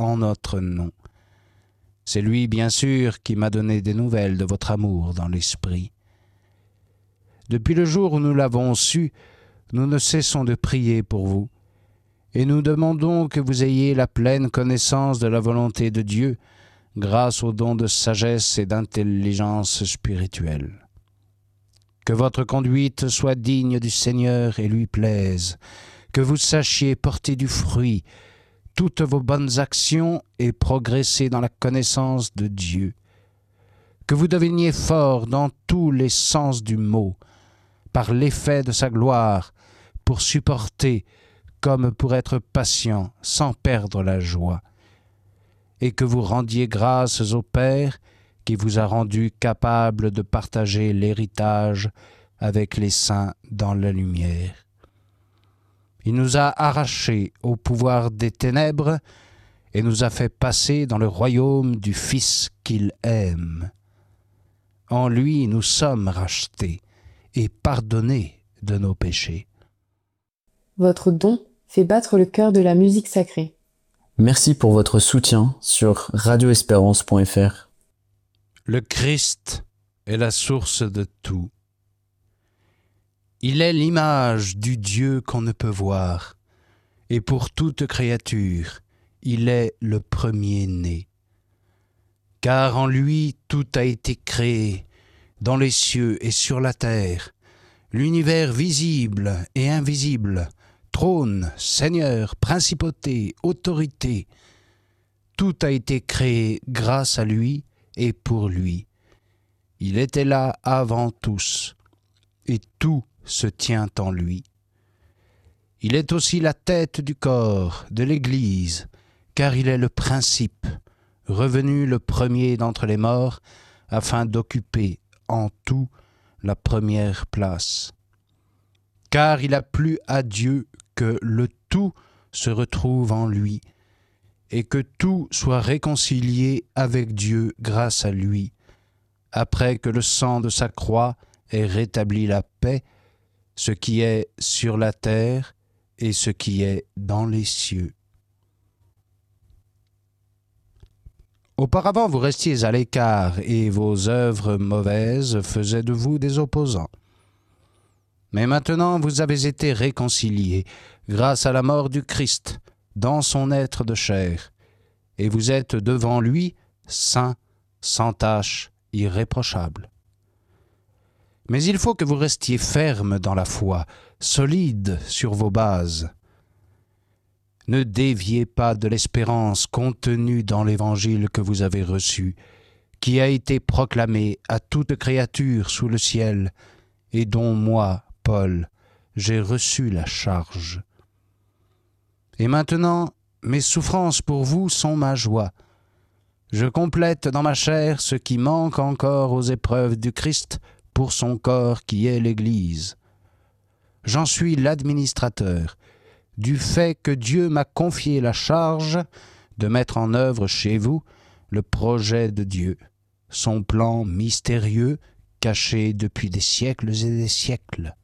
en notre nom. C'est lui, bien sûr, qui m'a donné des nouvelles de votre amour dans l'esprit. Depuis le jour où nous l'avons su, nous ne cessons de prier pour vous, et nous demandons que vous ayez la pleine connaissance de la volonté de Dieu, grâce au don de sagesse et d'intelligence spirituelle. Que votre conduite soit digne du Seigneur et lui plaise, que vous sachiez porter du fruit, toutes vos bonnes actions et progresser dans la connaissance de Dieu. Que vous deveniez forts dans tous les sens du mot, par l'effet de sa gloire, pour supporter comme pour être patient sans perdre la joie. Et que vous rendiez grâce au Père qui vous a rendu capable de partager l'héritage avec les saints dans la lumière. Il nous a arrachés au pouvoir des ténèbres et nous a fait passer dans le royaume du Fils qu'il aime. En lui, nous sommes rachetés et pardonnés de nos péchés. Votre don fait battre le cœur de la musique sacrée. Merci pour votre soutien sur radioespérance.fr. Le Christ est la source de tout. Il est l'image du Dieu qu'on ne peut voir, et pour toute créature, il est le premier-né. Car en lui tout a été créé, dans les cieux et sur la terre, l'univers visible et invisible, trône, seigneur, principauté, autorité. Tout a été créé grâce à lui et pour lui. Il était là avant tous, et tout se tient en lui. Il est aussi la tête du corps, de l'Église, car il est le principe, revenu le premier d'entre les morts, afin d'occuper en tout la première place. Car il a plu à Dieu que le tout se retrouve en lui, et que tout soit réconcilié avec Dieu grâce à lui, après que le sang de sa croix ait rétabli la paix, ce qui est sur la terre et ce qui est dans les cieux. Auparavant, vous restiez à l'écart et vos œuvres mauvaises faisaient de vous des opposants. Mais maintenant, vous avez été réconciliés grâce à la mort du Christ dans son être de chair, et vous êtes devant lui saints, sans tache, irréprochables. Mais il faut que vous restiez fermes dans la foi, solides sur vos bases. Ne déviez pas de l'espérance contenue dans l'Évangile que vous avez reçu, qui a été proclamé à toute créature sous le ciel, et dont moi, Paul, j'ai reçu la charge. Et maintenant, mes souffrances pour vous sont ma joie. Je complète dans ma chair ce qui manque encore aux épreuves du Christ pour son corps qui est l'Église. J'en suis l'administrateur, du fait que Dieu m'a confié la charge de mettre en œuvre chez vous le projet de Dieu, son plan mystérieux caché depuis des siècles et des siècles.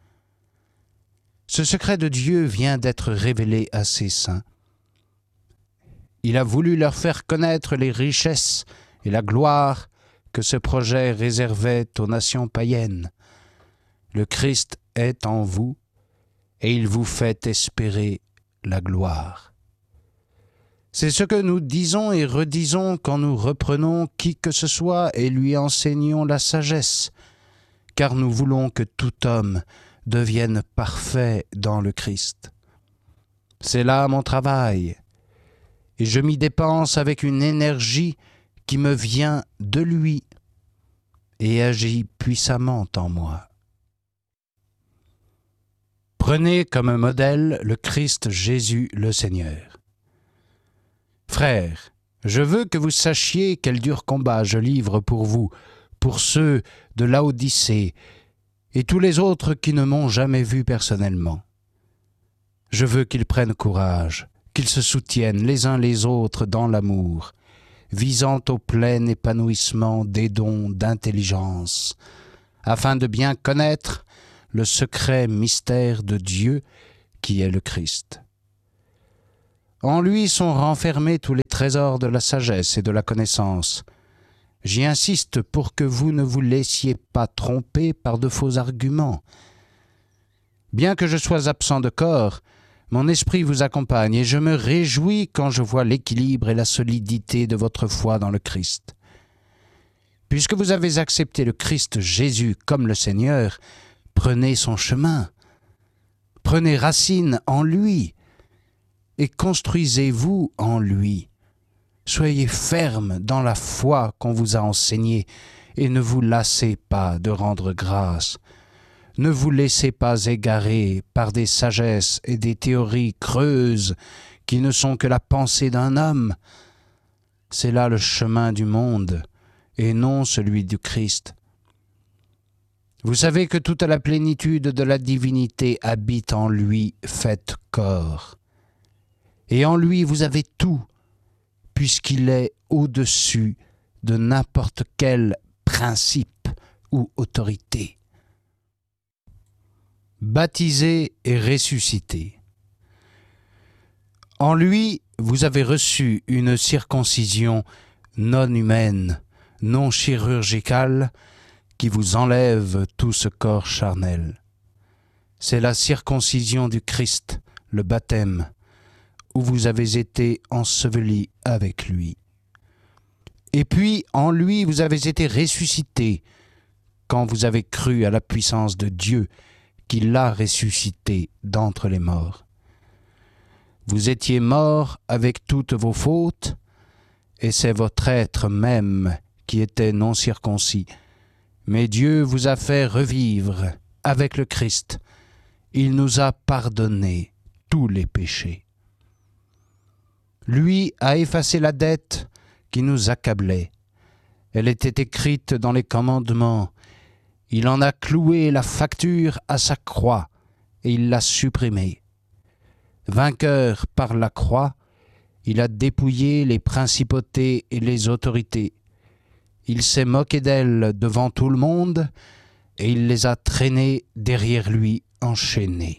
Ce secret de Dieu vient d'être révélé à ses saints. Il a voulu leur faire connaître les richesses et la gloire que ce projet réservait aux nations païennes. Le Christ est en vous et il vous fait espérer la gloire. C'est ce que nous disons et redisons quand nous reprenons qui que ce soit et lui enseignons la sagesse, car nous voulons que tout homme devienne parfait dans le Christ. C'est là mon travail, et je m'y dépense avec une énergie qui me vient de lui et agit puissamment en moi. Prenez comme modèle le Christ Jésus le Seigneur. Frères, je veux que vous sachiez quel dur combat je livre pour vous, pour ceux de Laodicée et tous les autres qui ne m'ont jamais vu personnellement. Je veux qu'ils prennent courage, qu'ils se soutiennent les uns les autres dans l'amour, visant au plein épanouissement des dons d'intelligence, afin de bien connaître le secret mystère de Dieu qui est le Christ. En lui sont renfermés tous les trésors de la sagesse et de la connaissance. J'y insiste pour que vous ne vous laissiez pas tromper par de faux arguments. Bien que je sois absent de corps, mon esprit vous accompagne et je me réjouis quand je vois l'équilibre et la solidité de votre foi dans le Christ. Puisque vous avez accepté le Christ Jésus comme le Seigneur, prenez son chemin, prenez racine en lui et construisez-vous en lui. Soyez fermes dans la foi qu'on vous a enseignée et ne vous lassez pas de rendre grâce. Ne vous laissez pas égarer par des sagesses et des théories creuses qui ne sont que la pensée d'un homme. C'est là le chemin du monde et non celui du Christ. Vous savez que toute la plénitude de la divinité habite en lui, faite corps. Et en lui vous avez tout, puisqu'il est au-dessus de n'importe quel principe ou autorité. Baptisé et ressuscité. En lui, vous avez reçu une circoncision non humaine, non chirurgicale, qui vous enlève tout ce corps charnel. C'est la circoncision du Christ, le baptême, où vous avez été ensevelis avec lui. Et puis, en lui, vous avez été ressuscités, quand vous avez cru à la puissance de Dieu, qui l'a ressuscité d'entre les morts. Vous étiez morts avec toutes vos fautes, et c'est votre être même qui était non circoncis. Mais Dieu vous a fait revivre avec le Christ. Il nous a pardonné tous les péchés. Lui a effacé la dette qui nous accablait. Elle était écrite dans les commandements. Il en a cloué la facture à sa croix et il l'a supprimée. Vainqueur par la croix, il a dépouillé les principautés et les autorités. Il s'est moqué d'elles devant tout le monde et il les a traînées derrière lui enchaînées.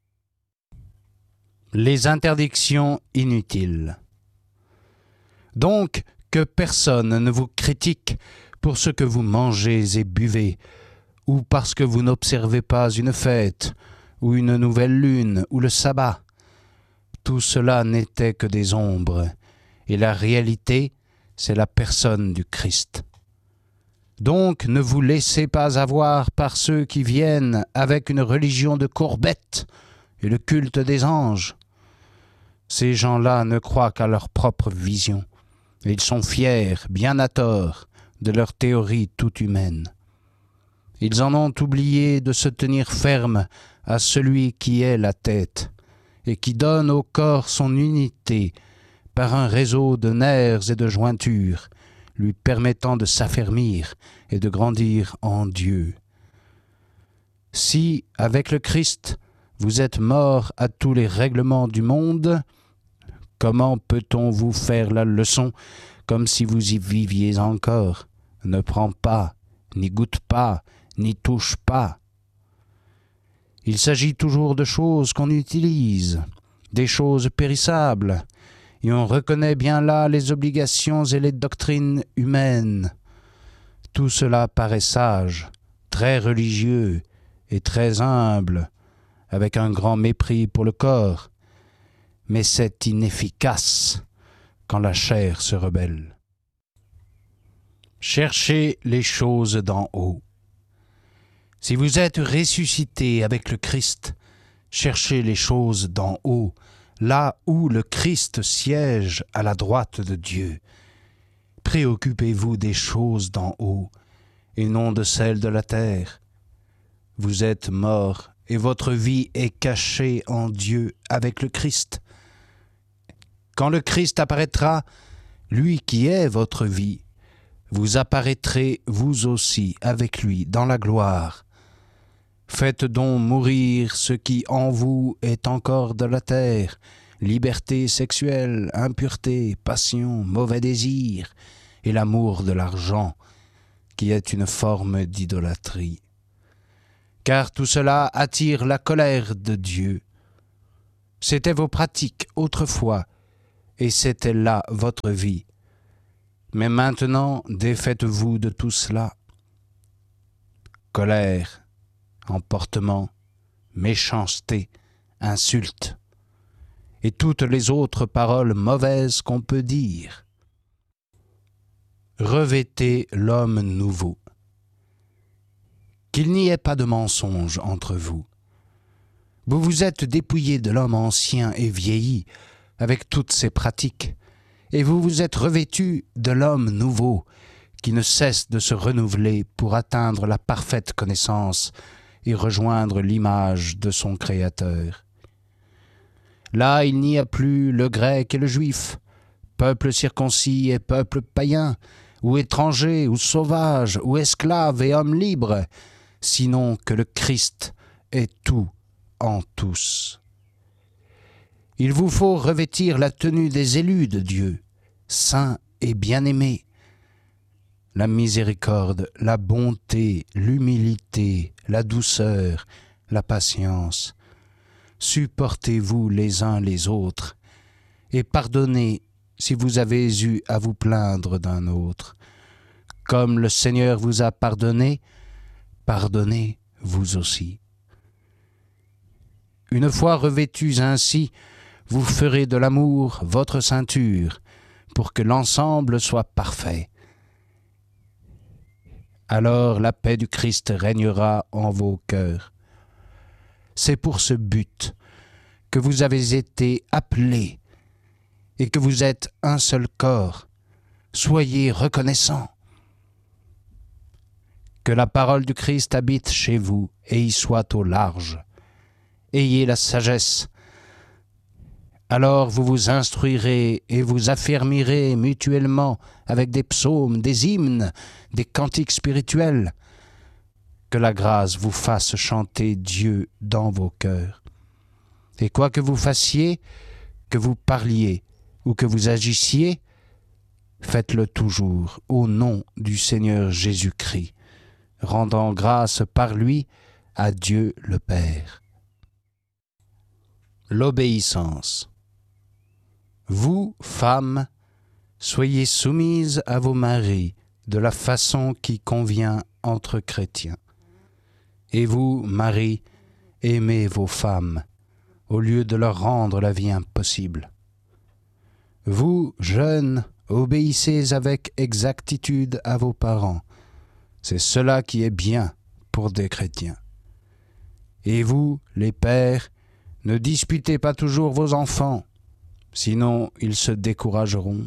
Les interdictions inutiles. Donc, que personne ne vous critique pour ce que vous mangez et buvez, ou parce que vous n'observez pas une fête, ou une nouvelle lune, ou le sabbat. Tout cela n'était que des ombres, et la réalité, c'est la personne du Christ. Donc, ne vous laissez pas avoir par ceux qui viennent avec une religion de courbettes et le culte des anges. Ces gens-là ne croient qu'à leur propre vision. Ils sont fiers, bien à tort, de leur théorie toute humaine. Ils en ont oublié de se tenir ferme à celui qui est la tête et qui donne au corps son unité par un réseau de nerfs et de jointures, lui permettant de s'affermir et de grandir en Dieu. Si, avec le Christ, vous êtes morts à tous les règlements du monde, comment peut-on vous faire la leçon comme si vous y viviez encore? Ne prends pas, ni goûte pas, n'y touche pas. Il s'agit toujours de choses qu'on utilise, des choses périssables, et on reconnaît bien là les obligations et les doctrines humaines. Tout cela paraît sage, très religieux et très humble, avec un grand mépris pour le corps, mais c'est inefficace quand la chair se rebelle. Cherchez les choses d'en haut. Si vous êtes ressuscité avec le Christ, cherchez les choses d'en haut, là où le Christ siège à la droite de Dieu. Préoccupez-vous des choses d'en haut, et non de celles de la terre. Vous êtes morts, et votre vie est cachée en Dieu avec le Christ. Quand le Christ apparaîtra, lui qui est votre vie, vous apparaîtrez vous aussi avec lui dans la gloire. Faites donc mourir ce qui en vous est encore de la terre, liberté sexuelle, impureté, passion, mauvais désir, et l'amour de l'argent, qui est une forme d'idolâtrie. Car tout cela attire la colère de Dieu. C'étaient vos pratiques autrefois, et c'était là votre vie. Mais maintenant, défaites-vous de tout cela. Colère, emportement, méchanceté, insulte, et toutes les autres paroles mauvaises qu'on peut dire. Revêtez l'homme nouveau. Qu'il n'y ait pas de mensonge entre vous. Vous vous êtes dépouillés de l'homme ancien et vieilli, avec toutes ses pratiques, et vous vous êtes revêtus de l'homme nouveau, qui ne cesse de se renouveler pour atteindre la parfaite connaissance et rejoindre l'image de son Créateur. Là, il n'y a plus le grec et le juif, peuple circoncis et peuple païen, ou étranger, ou sauvage, ou esclave et homme libre, sinon que le Christ est tout en tous. Il vous faut revêtir la tenue des élus de Dieu, saints et bien-aimés, la miséricorde, la bonté, l'humilité, la douceur, la patience. Supportez-vous les uns les autres, et pardonnez si vous avez eu à vous plaindre d'un autre. Comme le Seigneur vous a pardonné, pardonnez vous aussi. Une fois revêtus ainsi, vous ferez de l'amour votre ceinture, pour que l'ensemble soit parfait. Alors la paix du Christ régnera en vos cœurs. C'est pour ce but que vous avez été appelés et que vous êtes un seul corps. Soyez reconnaissants. Que la parole du Christ habite chez vous et y soit au large. Ayez la sagesse. Alors vous vous instruirez et vous affermirez mutuellement avec des psaumes, des hymnes, des cantiques spirituels. Que la grâce vous fasse chanter Dieu dans vos cœurs. Et quoi que vous fassiez, que vous parliez ou que vous agissiez, faites-le toujours au nom du Seigneur Jésus-Christ, rendant grâce par lui à Dieu le Père. L'obéissance. Vous, femmes, soyez soumises à vos maris de la façon qui convient entre chrétiens. Et vous, maris, aimez vos femmes, au lieu de leur rendre la vie impossible. Vous, jeunes, obéissez avec exactitude à vos parents. C'est cela qui est bien pour des chrétiens. Et vous, les pères, ne disputez pas toujours vos enfants, sinon ils se décourageront.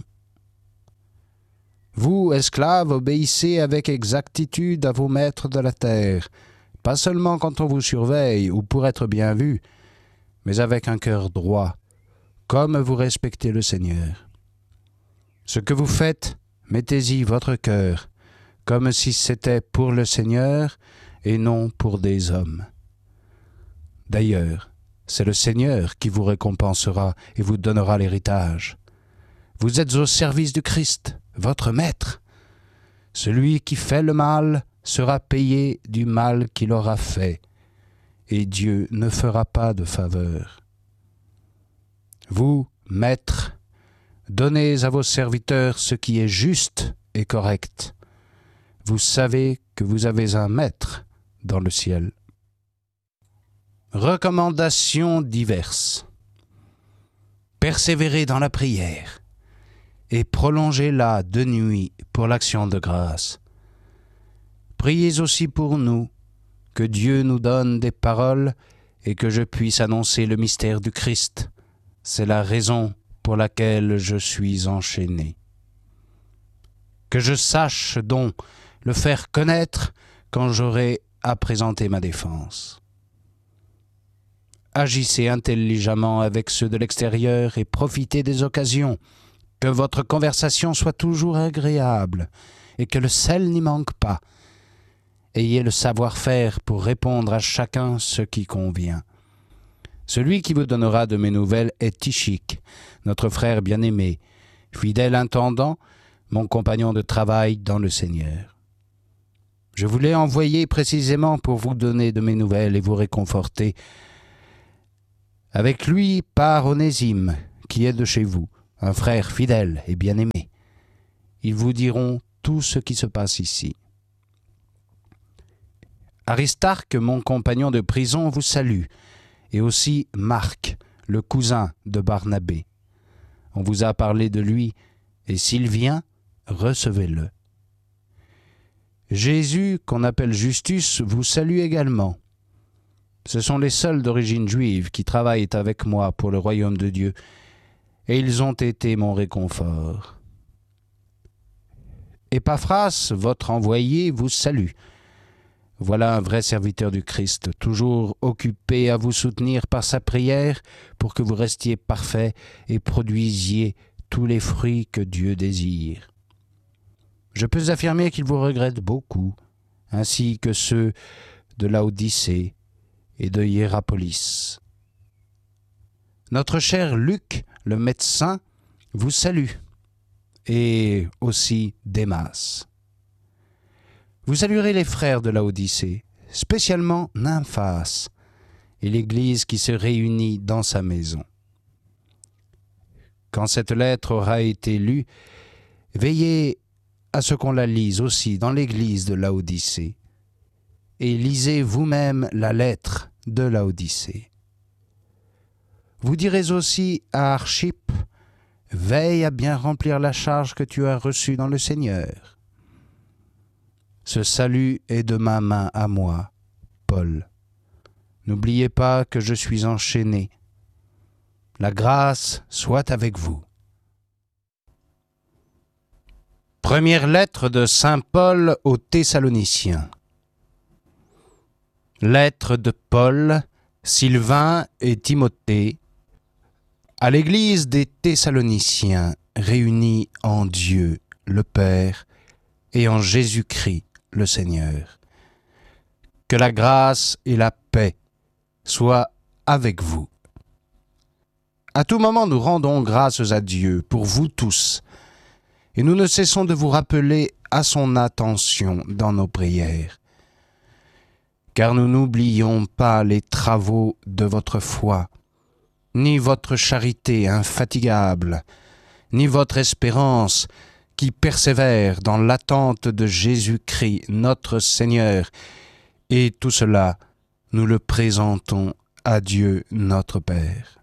Vous, esclaves, obéissez avec exactitude à vos maîtres de la terre, pas seulement quand on vous surveille ou pour être bien vu, mais avec un cœur droit, comme vous respectez le Seigneur. Ce que vous faites, mettez-y votre cœur, comme si c'était pour le Seigneur et non pour des hommes. D'ailleurs, c'est le Seigneur qui vous récompensera et vous donnera l'héritage. Vous êtes au service du Christ, votre Maître. Celui qui fait le mal sera payé du mal qu'il aura fait, et Dieu ne fera pas de faveur. Vous, Maîtres, donnez à vos serviteurs ce qui est juste et correct. Vous savez que vous avez un Maître dans le ciel. Recommandations diverses. Persévérez dans la prière et prolongez-la de nuit pour l'action de grâce. Priez aussi pour nous, que Dieu nous donne des paroles et que je puisse annoncer le mystère du Christ. C'est la raison pour laquelle je suis enchaîné. Que je sache donc le faire connaître quand j'aurai à présenter ma défense. Agissez intelligemment avec ceux de l'extérieur et profitez des occasions. Que votre conversation soit toujours agréable et que le sel n'y manque pas. Ayez le savoir-faire pour répondre à chacun ce qui convient. Celui qui vous donnera de mes nouvelles est Tychik, notre frère bien-aimé, fidèle intendant, mon compagnon de travail dans le Seigneur. Je vous l'ai envoyé précisément pour vous donner de mes nouvelles et vous réconforter. Avec lui part Onésime, qui est de chez vous. un frère fidèle et bien-aimé. Ils vous diront tout ce qui se passe ici. Aristarque, mon compagnon de prison, vous salue, et aussi Marc, le cousin de Barnabé. On vous a parlé de lui, et s'il vient, recevez-le. Jésus, qu'on appelle Justus, vous salue également. Ce sont les seuls d'origine juive qui travaillent avec moi pour le royaume de Dieu, et ils ont été mon réconfort. Épaphras, votre envoyé, vous salue. Voilà un vrai serviteur du Christ, toujours occupé à vous soutenir par sa prière pour que vous restiez parfaits et produisiez tous les fruits que Dieu désire. Je peux affirmer qu'il vous regrette beaucoup, ainsi que ceux de Laodicée et de Hiérapolis. Notre cher Luc, le médecin, vous salue, et aussi Démas. Vous saluerez les frères de Laodicée, spécialement Nymphas, et l'Église qui se réunit dans sa maison. Quand cette lettre aura été lue, veillez à ce qu'on la lise aussi dans l'Église de Laodicée, et lisez vous-même la lettre de Laodicée. Vous direz aussi à Archippe, « Veille à bien remplir la charge que tu as reçue dans le Seigneur. » Ce salut est de ma main à moi, Paul. N'oubliez pas que je suis enchaîné. La grâce soit avec vous. Première lettre de saint Paul aux Thessaloniciens. Lettre de Paul, Sylvain et Timothée à l'Église des Thessaloniciens réunis en Dieu, le Père, et en Jésus-Christ, le Seigneur. Que la grâce et la paix soient avec vous. À tout moment, nous rendons grâces à Dieu pour vous tous, et nous ne cessons de vous rappeler à son attention dans nos prières. Car nous n'oublions pas les travaux de votre foi, ni votre charité infatigable, ni votre espérance qui persévère dans l'attente de Jésus-Christ, notre Seigneur, et tout cela, nous le présentons à Dieu notre Père.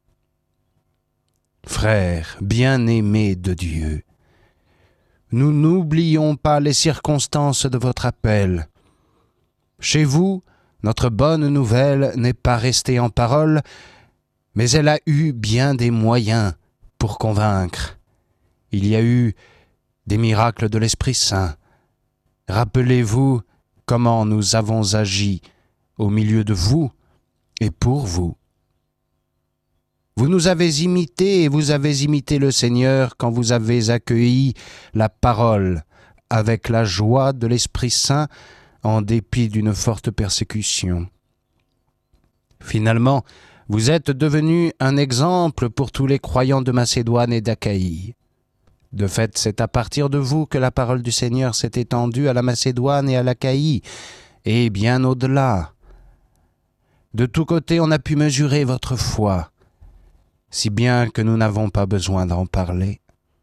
Frères bien-aimés de Dieu, nous n'oublions pas les circonstances de votre appel. Chez vous, notre bonne nouvelle n'est pas restée en parole, mais elle a eu bien des moyens pour convaincre. Il y a eu des miracles de l'Esprit Saint. Rappelez-vous comment nous avons agi au milieu de vous et pour vous. Vous nous avez imités et vous avez imité le Seigneur quand vous avez accueilli la parole avec la joie de l'Esprit Saint en dépit d'une forte persécution. Finalement, vous êtes devenus un exemple pour tous les croyants de Macédoine et d'Achaïe. De fait, c'est à partir de vous que la parole du Seigneur s'est étendue à la Macédoine et à l'Achaïe, et bien au-delà. De tous côtés, on a pu mesurer votre foi, si bien que nous n'avons pas besoin d'en parler.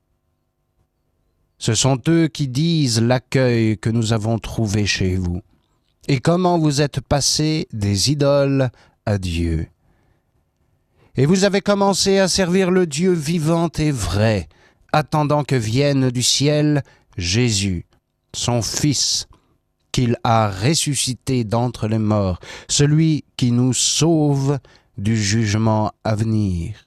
Ce sont eux qui disent l'accueil que nous avons trouvé chez vous, et comment vous êtes passés des idoles à Dieu. Et vous avez commencé à servir le Dieu vivant et vrai, attendant que vienne du ciel Jésus, son Fils, qu'il a ressuscité d'entre les morts, celui qui nous sauve du jugement à venir.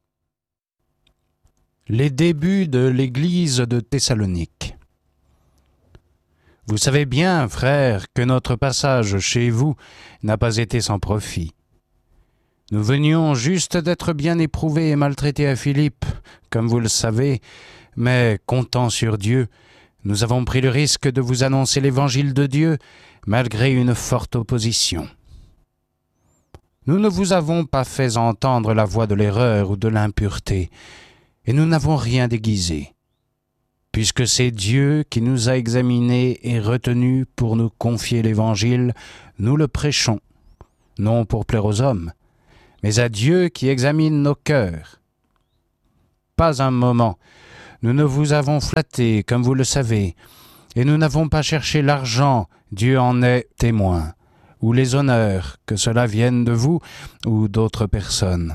Les débuts de l'Église de Thessalonique. Vous savez bien, frères, que notre passage chez vous n'a pas été sans profit. Nous venions juste d'être bien éprouvés et maltraités à Philippe, comme vous le savez, mais comptant sur Dieu, nous avons pris le risque de vous annoncer l'Évangile de Dieu, malgré une forte opposition. Nous ne vous avons pas fait entendre la voix de l'erreur ou de l'impureté, et nous n'avons rien déguisé, puisque c'est Dieu qui nous a examinés et retenus pour nous confier l'Évangile, nous le prêchons, non pour plaire aux hommes, mais à Dieu qui examine nos cœurs. pas un moment. Nous ne vous avons flatté, comme vous le savez, et nous n'avons pas cherché l'argent, Dieu en est témoin, ou les honneurs, que cela vienne de vous ou d'autres personnes.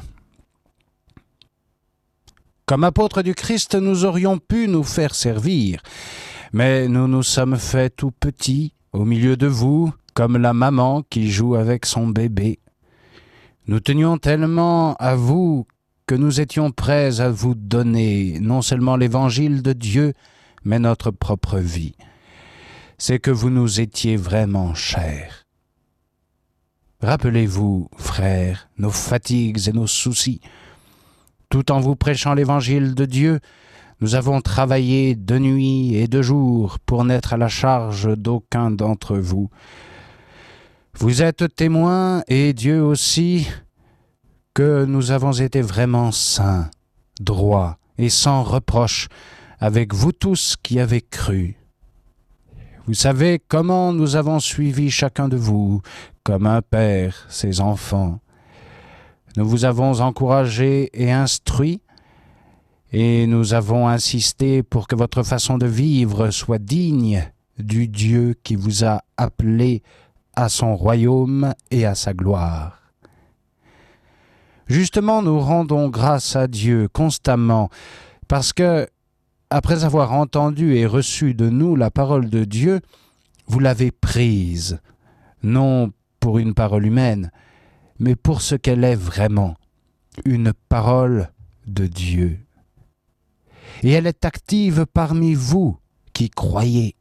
Comme apôtres du Christ, nous aurions pu nous faire servir, mais nous nous sommes faits tout petits, au milieu de vous, comme la maman qui joue avec son bébé. Nous tenions tellement à vous que nous étions prêts à vous donner non seulement l'évangile de Dieu, mais notre propre vie. C'est que vous nous étiez vraiment chers. Rappelez-vous, frères, nos fatigues et nos soucis. Tout en vous prêchant l'évangile de Dieu, nous avons travaillé de nuit et de jour pour n'être à la charge d'aucun d'entre vous. Vous êtes témoins, et Dieu aussi, que nous avons été vraiment saints, droits et sans reproche avec vous tous qui avez cru. Vous savez comment nous avons suivi chacun de vous, comme un père ses enfants. Nous vous avons encouragé et instruit, et nous avons insisté pour que votre façon de vivre soit digne du Dieu qui vous a appelé à son royaume et à sa gloire. Justement, nous rendons grâce à Dieu constamment, parce que, après avoir entendu et reçu de nous la parole de Dieu, vous l'avez prise, non pour une parole humaine, mais pour ce qu'elle est vraiment, une parole de Dieu. Et elle est active parmi vous qui croyez.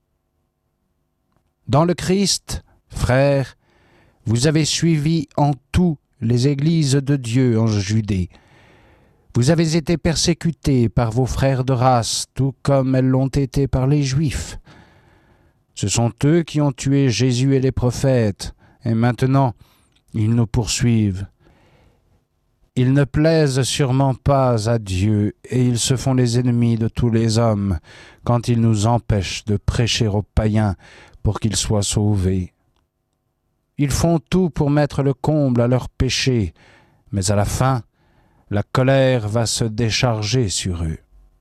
Dans le Christ, frères, vous avez suivi en tout les églises de Dieu en Judée. Vous avez été persécutés par vos frères de race, tout comme elles l'ont été par les Juifs. Ce sont eux qui ont tué Jésus et les prophètes, et maintenant, ils nous poursuivent. Ils ne plaisent sûrement pas à Dieu, et ils se font les ennemis de tous les hommes, quand ils nous empêchent de prêcher aux païens pour qu'ils soient sauvés. Ils font tout pour mettre le comble à leurs péchés, mais à la fin, la colère va se décharger sur eux.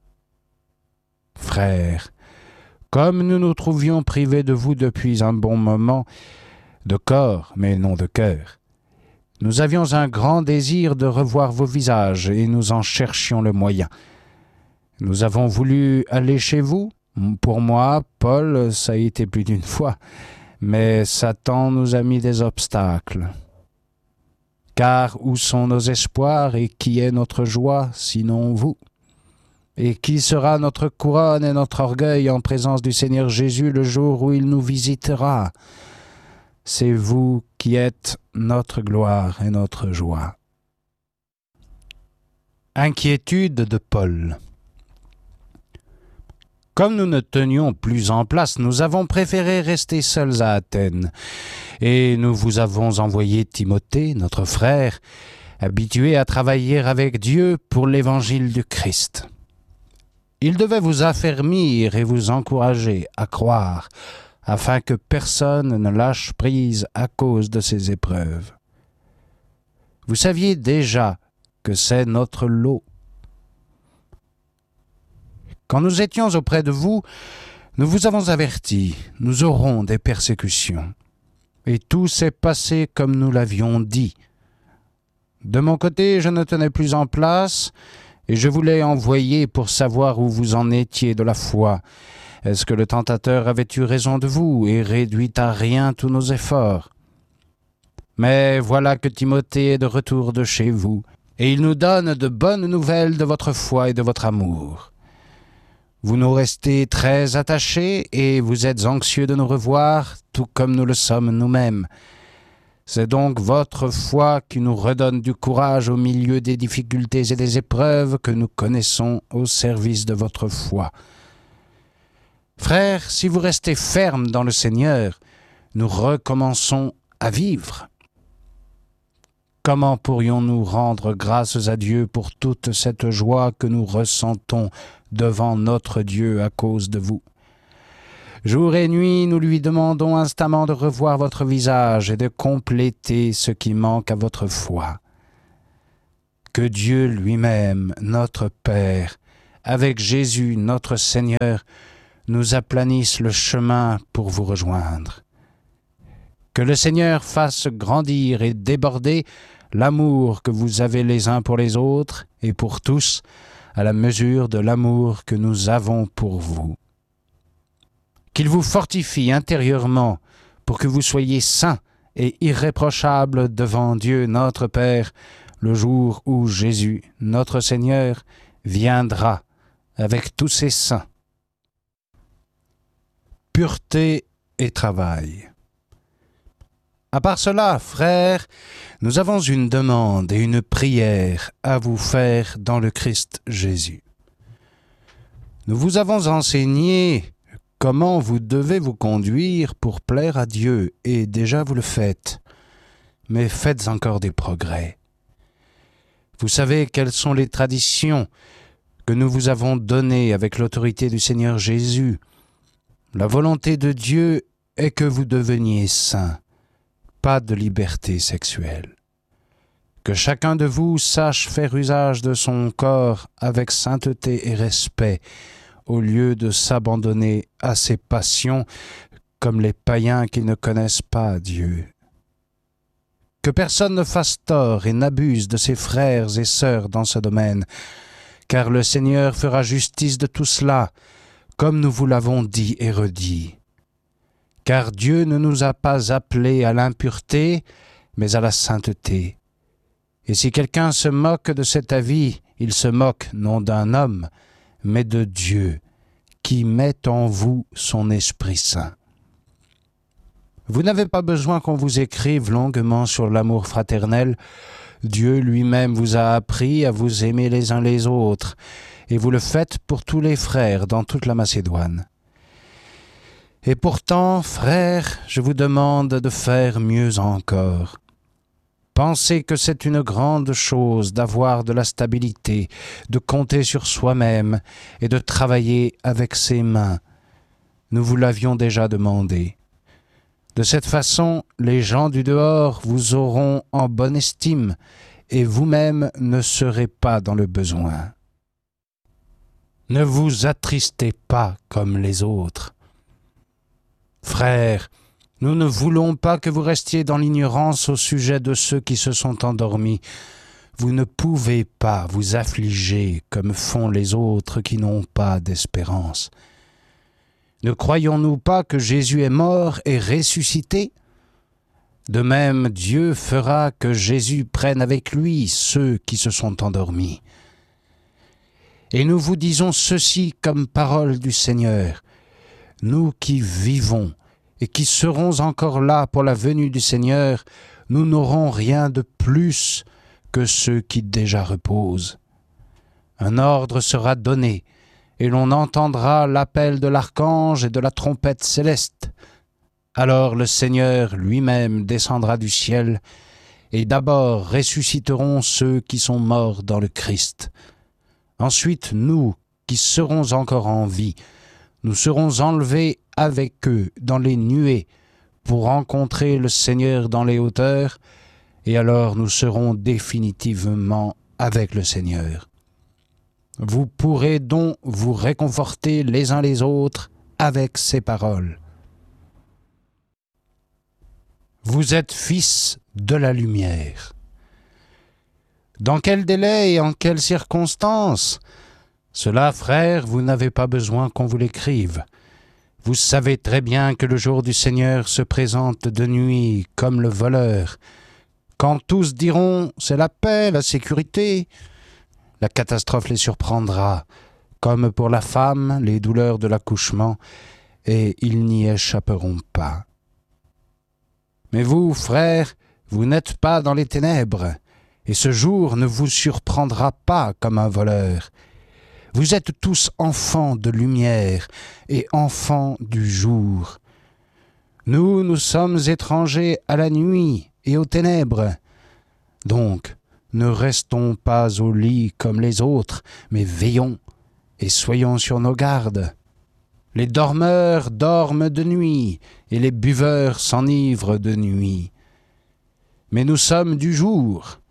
Frères, comme nous nous trouvions privés de vous depuis un bon moment, de corps mais non de cœur, nous avions un grand désir de revoir vos visages et nous en cherchions le moyen. Nous avons voulu aller chez vous. Pour moi, Paul, ça a été plus d'une fois, mais Satan nous a mis des obstacles. Car où sont nos espoirs et qui est notre joie, sinon vous? Et qui sera notre couronne et notre orgueil en présence du Seigneur Jésus le jour où il nous visitera? C'est vous qui êtes notre gloire et notre joie. Inquiétude de Paul. Comme nous ne tenions plus en place, nous avons préféré rester seuls à Athènes, et nous vous avons envoyé Timothée, notre frère, habitué à travailler avec Dieu pour l'évangile du Christ. Il devait vous affermir et vous encourager à croire, afin que personne ne lâche prise à cause de ces épreuves. Vous saviez déjà que c'est notre lot. Quand nous étions auprès de vous, nous vous avons averti, nous aurons des persécutions. Et tout s'est passé comme nous l'avions dit. De mon côté, je ne tenais plus en place, et je voulais envoyer pour savoir où vous en étiez de la foi. Est-ce que le tentateur avait eu raison de vous et réduit à rien tous nos efforts? Mais voilà que Timothée est de retour de chez vous, et il nous donne de bonnes nouvelles de votre foi et de votre amour. Vous nous restez très attachés et vous êtes anxieux de nous revoir, tout comme nous le sommes nous-mêmes. C'est donc votre foi qui nous redonne du courage au milieu des difficultés et des épreuves que nous connaissons au service de votre foi. Frères, si vous restez fermes dans le Seigneur, nous recommençons à vivre. Comment pourrions-nous rendre grâces à Dieu pour toute cette joie que nous ressentons devant notre Dieu à cause de vous? Jour et nuit, nous lui demandons instamment de revoir votre visage et de compléter ce qui manque à votre foi. Que Dieu lui-même, notre Père, avec Jésus, notre Seigneur, nous aplanisse le chemin pour vous rejoindre. Que le Seigneur fasse grandir et déborder l'amour que vous avez les uns pour les autres et pour tous, à la mesure de l'amour que nous avons pour vous. Qu'il vous fortifie intérieurement pour que vous soyez saints et irréprochables devant Dieu notre Père, le jour où Jésus, notre Seigneur, viendra avec tous ses saints. Pureté et travail. À part cela, frères, nous avons une demande et une prière à vous faire dans le Christ Jésus. Nous vous avons enseigné comment vous devez vous conduire pour plaire à Dieu, et déjà vous le faites, mais faites encore des progrès. Vous savez quelles sont les traditions que nous vous avons données avec l'autorité du Seigneur Jésus. La volonté de Dieu est que vous deveniez saints. Pas de liberté sexuelle. Que chacun de vous sache faire usage de son corps avec sainteté et respect, au lieu de s'abandonner à ses passions comme les païens qui ne connaissent pas Dieu. Que personne ne fasse tort et n'abuse de ses frères et sœurs dans ce domaine, car le Seigneur fera justice de tout cela, comme nous vous l'avons dit et redit. Car Dieu ne nous a pas appelés à l'impureté, mais à la sainteté. Et si quelqu'un se moque de cet avis, il se moque non d'un homme, mais de Dieu, qui met en vous son Esprit Saint. Vous n'avez pas besoin qu'on vous écrive longuement sur l'amour fraternel. Dieu lui-même vous a appris à vous aimer les uns les autres, et vous le faites pour tous les frères dans toute la Macédoine. Et pourtant, frères, je vous demande de faire mieux encore. Pensez que c'est une grande chose d'avoir de la stabilité, de compter sur soi-même et de travailler avec ses mains. Nous vous l'avions déjà demandé. De cette façon, les gens du dehors vous auront en bonne estime et vous-même ne serez pas dans le besoin. Ne vous attristez pas comme les autres. Frères, nous ne voulons pas que vous restiez dans l'ignorance au sujet de ceux qui se sont endormis. Vous ne pouvez pas vous affliger comme font les autres qui n'ont pas d'espérance. Ne croyons-nous pas que Jésus est mort et ressuscité ? De même, Dieu fera que Jésus prenne avec lui ceux qui se sont endormis. Et nous vous disons ceci comme parole du Seigneur. Nous qui vivons et qui serons encore là pour la venue du Seigneur, nous n'aurons rien de plus que ceux qui déjà reposent. Un ordre sera donné, et l'on entendra l'appel de l'archange et de la trompette céleste. Alors le Seigneur lui-même descendra du ciel, et d'abord ressusciteront ceux qui sont morts dans le Christ. Ensuite, nous, qui serons encore en vie, nous serons enlevés avec eux dans les nuées pour rencontrer le Seigneur dans les hauteurs, et alors nous serons définitivement avec le Seigneur. Vous pourrez donc vous réconforter les uns les autres avec ces paroles. Vous êtes fils de la lumière. Dans quel délai et en quelles circonstances ? Cela, frères, vous n'avez pas besoin qu'on vous l'écrive. Vous savez très bien que le jour du Seigneur se présente de nuit comme le voleur. Quand tous diront « c'est la paix, la sécurité », la catastrophe les surprendra, comme pour la femme, les douleurs de l'accouchement, et ils n'y échapperont pas. Mais vous, frères, vous n'êtes pas dans les ténèbres, et ce jour ne vous surprendra pas comme un voleur. Vous êtes tous enfants de lumière et enfants du jour. Nous sommes étrangers à la nuit et aux ténèbres. Donc, ne restons pas au lit comme les autres, mais veillons et soyons sur nos gardes. Les dormeurs dorment de nuit, et les buveurs s'enivrent de nuit. Mais nous sommes du jour,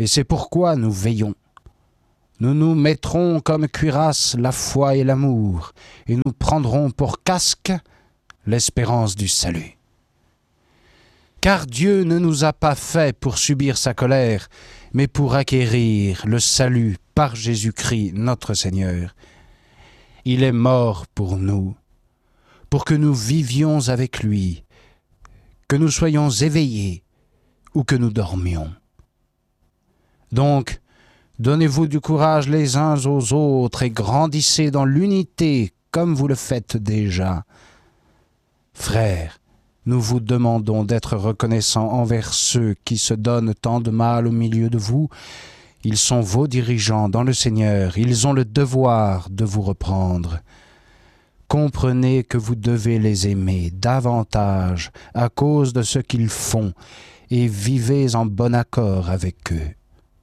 et c'est pourquoi nous veillons. Nous nous mettrons comme cuirasse la foi et l'amour, et nous prendrons pour casque l'espérance du salut. Car Dieu ne nous a pas fait pour subir sa colère, mais pour acquérir le salut par Jésus-Christ notre Seigneur. Il est mort pour nous, pour que nous vivions avec lui, que nous soyons éveillés ou que nous dormions. Donc, donnez-vous du courage les uns aux autres et grandissez dans l'unité comme vous le faites déjà. Frères, nous vous demandons d'être reconnaissants envers ceux qui se donnent tant de mal au milieu de vous. Ils sont vos dirigeants dans le Seigneur, ils ont le devoir de vous reprendre. Comprenez que vous devez les aimer davantage à cause de ce qu'ils font et vivez en bon accord avec eux.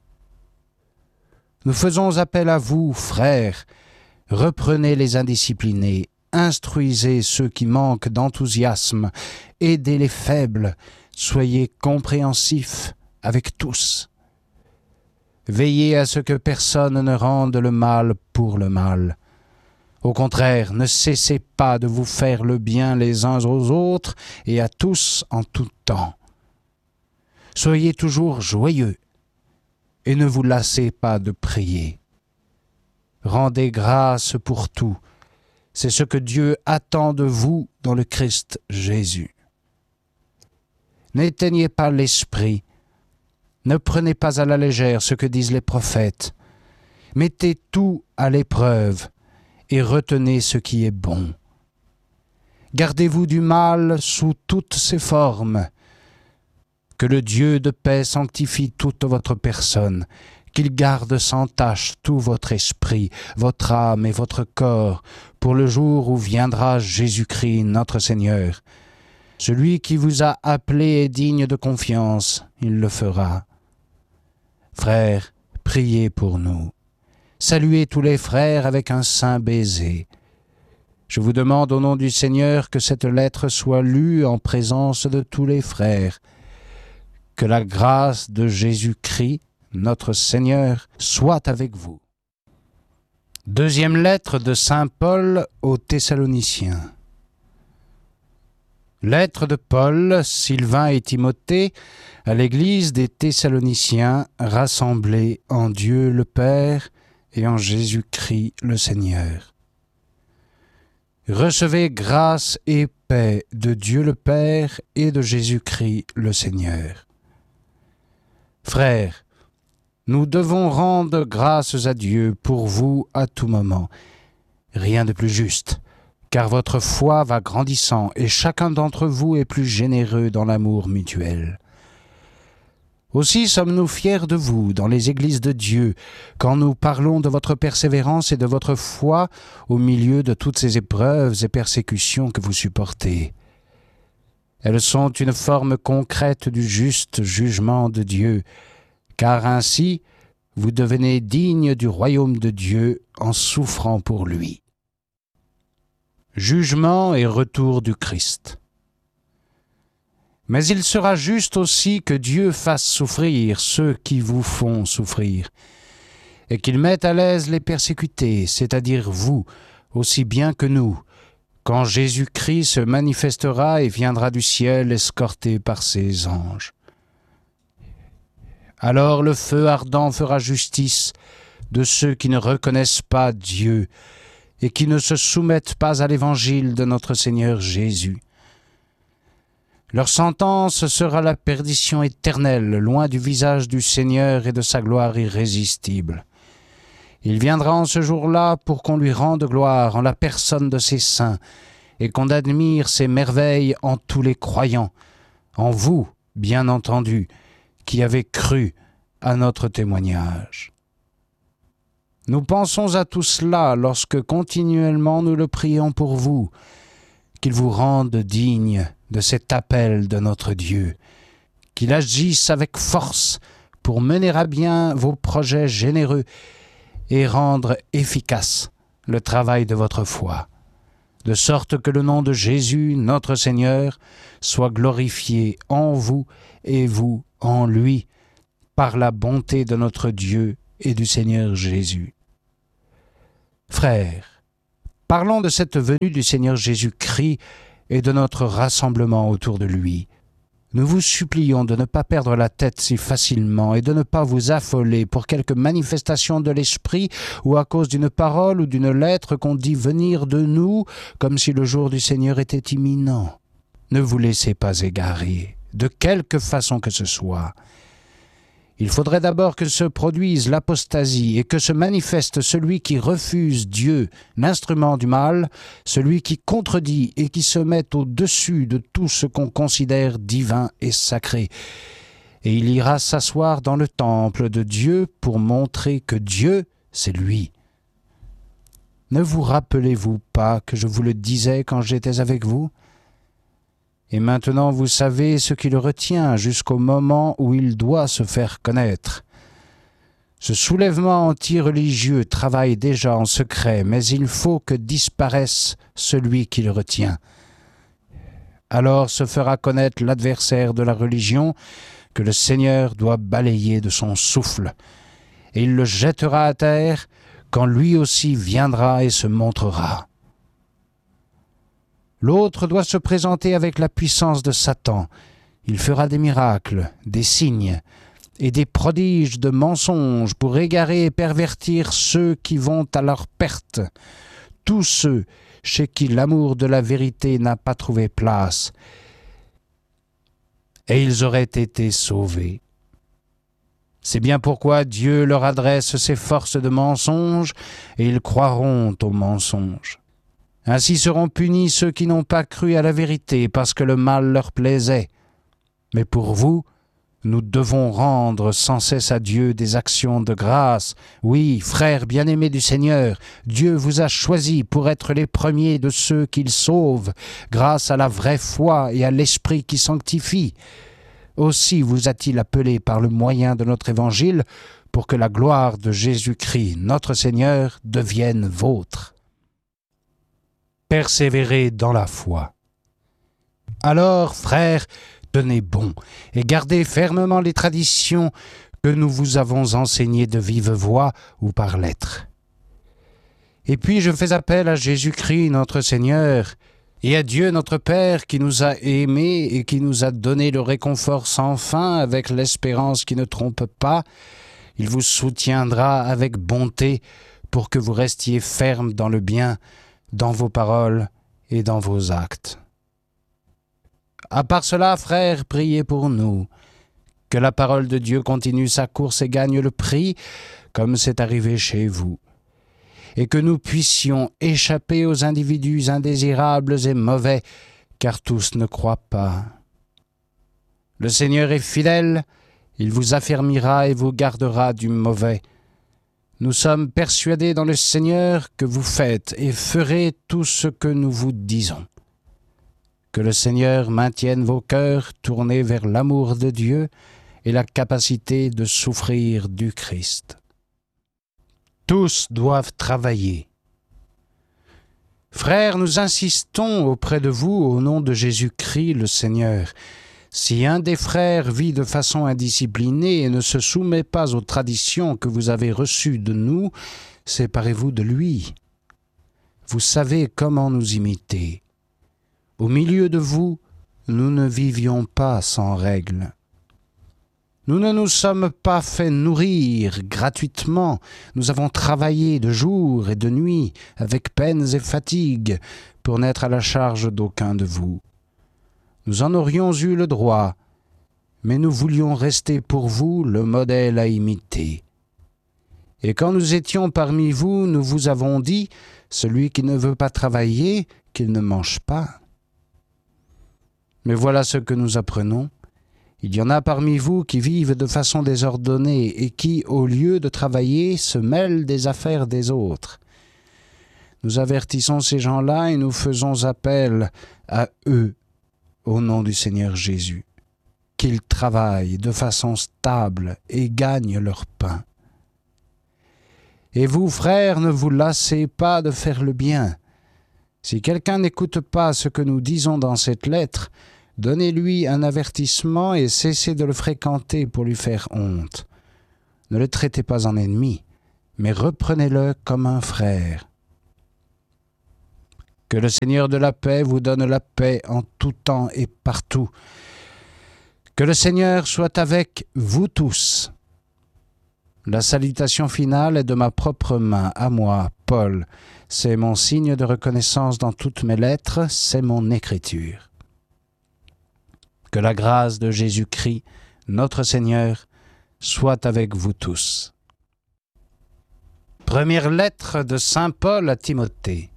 Nous faisons appel à vous, frères, reprenez les indisciplinés, instruisez ceux qui manquent d'enthousiasme, aidez les faibles, soyez compréhensifs avec tous. Veillez à ce que personne ne rende le mal pour le mal. Au contraire, ne cessez pas de vous faire le bien les uns aux autres et à tous en tout temps. Soyez toujours joyeux et ne vous lassez pas de prier. Rendez grâce pour tout. C'est ce que Dieu attend de vous dans le Christ Jésus. N'éteignez pas l'esprit. Ne prenez pas à la légère ce que disent les prophètes. Mettez tout à l'épreuve et retenez ce qui est bon. Gardez-vous du mal sous toutes ses formes. Que le Dieu de paix sanctifie toute votre personne, qu'il garde sans tache tout votre esprit, votre âme et votre corps, pour le jour où viendra Jésus-Christ notre Seigneur. Celui qui vous a appelé est digne de confiance, il le fera. Frères, priez pour nous. Saluez tous les frères avec un saint baiser. Je vous demande au nom du Seigneur que cette lettre soit lue en présence de tous les frères. Que la grâce de Jésus-Christ, notre Seigneur, soit avec vous. Deuxième lettre de saint Paul aux Thessaloniciens. Lettre de Paul, Sylvain et Timothée à l'église des Thessaloniciens rassemblés en Dieu le Père et en Jésus-Christ le Seigneur. Recevez grâce et paix de Dieu le Père et de Jésus-Christ le Seigneur. Frères, nous devons rendre grâces à Dieu pour vous à tout moment. Rien de plus juste, car votre foi va grandissant et chacun d'entre vous est plus généreux dans l'amour mutuel. Aussi sommes-nous fiers de vous dans les églises de Dieu, quand nous parlons de votre persévérance et de votre foi au milieu de toutes ces épreuves et persécutions que vous supportez. Elles sont une forme concrète du juste jugement de Dieu, car ainsi vous devenez dignes du royaume de Dieu en souffrant pour lui. Jugement et retour du Christ. Mais il sera juste aussi que Dieu fasse souffrir ceux qui vous font souffrir, et qu'il mette à l'aise les persécutés, c'est-à-dire vous, aussi bien que nous, quand Jésus-Christ se manifestera et viendra du ciel escorté par ses anges. Alors le feu ardent fera justice de ceux qui ne reconnaissent pas Dieu et qui ne se soumettent pas à l'évangile de notre Seigneur Jésus. Leur sentence sera la perdition éternelle, loin du visage du Seigneur et de sa gloire irrésistible. Il viendra en ce jour-là pour qu'on lui rende gloire en la personne de ses saints et qu'on admire ses merveilles en tous les croyants, en vous, bien entendu, qui avez cru à notre témoignage. Nous pensons à tout cela lorsque continuellement nous le prions pour vous, qu'il vous rende digne de cet appel de notre Dieu, qu'il agisse avec force pour mener à bien vos projets généreux et rendre efficace le travail de votre foi, de sorte que le nom de Jésus, notre Seigneur, soit glorifié en vous et vous en lui, par la bonté de notre Dieu et du Seigneur Jésus. Frères, parlons de cette venue du Seigneur Jésus-Christ et de notre rassemblement autour de lui. Nous vous supplions de ne pas perdre la tête si facilement et de ne pas vous affoler pour quelque manifestation de l'Esprit ou à cause d'une parole ou d'une lettre qu'on dit venir de nous comme si le jour du Seigneur était imminent. Ne vous laissez pas égarer, de quelque façon que ce soit. Il faudrait d'abord que se produise l'apostasie et que se manifeste celui qui refuse Dieu, l'instrument du mal, celui qui contredit et qui se met au-dessus de tout ce qu'on considère divin et sacré. Et il ira s'asseoir dans le temple de Dieu pour montrer que Dieu, c'est lui. Ne vous rappelez-vous pas que je vous le disais quand j'étais avec vous ? Et maintenant vous savez ce qui le retient jusqu'au moment où il doit se faire connaître. Ce soulèvement anti-religieux travaille déjà en secret, mais il faut que disparaisse celui qui le retient. Alors se fera connaître l'adversaire de la religion que le Seigneur doit balayer de son souffle, et il le jettera à terre quand lui aussi viendra et se montrera. L'autre doit se présenter avec la puissance de Satan. Il fera des miracles, des signes et des prodiges de mensonges pour égarer et pervertir ceux qui vont à leur perte, tous ceux chez qui l'amour de la vérité n'a pas trouvé place, et ils auraient été sauvés. C'est bien pourquoi Dieu leur adresse ses forces de mensonge, et ils croiront aux mensonges. Ainsi seront punis ceux qui n'ont pas cru à la vérité parce que le mal leur plaisait. Mais pour vous, nous devons rendre sans cesse à Dieu des actions de grâce. Oui, frères bien-aimés du Seigneur, Dieu vous a choisis pour être les premiers de ceux qu'il sauve, grâce à la vraie foi et à l'Esprit qui sanctifie. Aussi vous a-t-il appelé par le moyen de notre évangile pour que la gloire de Jésus-Christ, notre Seigneur, devienne vôtre. Persévérez dans la foi. Alors, frères, tenez bon et gardez fermement les traditions que nous vous avons enseignées de vive voix ou par lettre. Et puis je fais appel à Jésus-Christ notre Seigneur et à Dieu notre Père qui nous a aimés et qui nous a donné le réconfort sans fin avec l'espérance qui ne trompe pas. Il vous soutiendra avec bonté pour que vous restiez fermes dans le bien, dans vos paroles et dans vos actes. À part cela, frères, priez pour nous, que la parole de Dieu continue sa course et gagne le prix, comme c'est arrivé chez vous, et que nous puissions échapper aux individus indésirables et mauvais, car tous ne croient pas. Le Seigneur est fidèle, il vous affermira et vous gardera du mauvais. Nous sommes persuadés dans le Seigneur que vous faites et ferez tout ce que nous vous disons. Que le Seigneur maintienne vos cœurs tournés vers l'amour de Dieu et la capacité de souffrir du Christ. Tous doivent travailler. Frères, nous insistons auprès de vous au nom de Jésus-Christ le Seigneur. Si un des frères vit de façon indisciplinée et ne se soumet pas aux traditions que vous avez reçues de nous, séparez-vous de lui. Vous savez comment nous imiter. Au milieu de vous, nous ne vivions pas sans règle. Nous ne nous sommes pas fait nourrir gratuitement. Nous avons travaillé de jour et de nuit, avec peines et fatigues, pour n'être à la charge d'aucun de vous. Nous en aurions eu le droit, mais nous voulions rester pour vous le modèle à imiter. Et quand nous étions parmi vous, nous vous avons dit, celui qui ne veut pas travailler, qu'il ne mange pas. Mais voilà ce que nous apprenons. Il y en a parmi vous qui vivent de façon désordonnée et qui, au lieu de travailler, se mêlent des affaires des autres. Nous avertissons ces gens-là et nous faisons appel à eux au nom du Seigneur Jésus, qu'ils travaillent de façon stable et gagnent leur pain. Et vous, frères, ne vous lassez pas de faire le bien. Si quelqu'un n'écoute pas ce que nous disons dans cette lettre, donnez-lui un avertissement et cessez de le fréquenter pour lui faire honte. Ne le traitez pas en ennemi, mais reprenez-le comme un frère. Que le Seigneur de la paix vous donne la paix en tout temps et partout. Que le Seigneur soit avec vous tous. La salutation finale est de ma propre main, à moi, Paul. C'est mon signe de reconnaissance dans toutes mes lettres, c'est mon écriture. Que la grâce de Jésus-Christ, notre Seigneur, soit avec vous tous. Première lettre de Saint Paul à Timothée.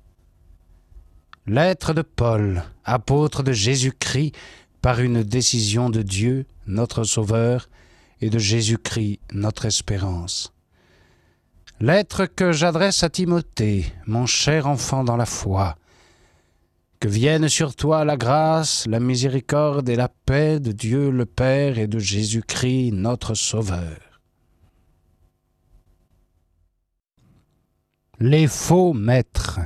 Lettre de Paul, apôtre de Jésus-Christ, par une décision de Dieu, notre Sauveur, et de Jésus-Christ, notre espérance. Lettre que j'adresse à Timothée, mon cher enfant dans la foi. Que vienne sur toi la grâce, la miséricorde et la paix de Dieu le Père et de Jésus-Christ, notre Sauveur. Les faux maîtres.